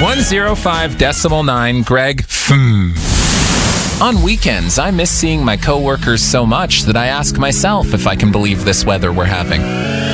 105.9 Greg. On weekends, I miss seeing my coworkers so much that I ask myself if I can believe this weather we're having.